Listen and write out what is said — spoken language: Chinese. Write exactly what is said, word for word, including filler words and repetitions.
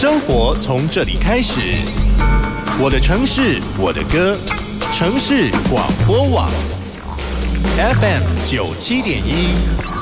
生活从这里开始，我的城市，我的歌，城市广播网 F M 九七点一。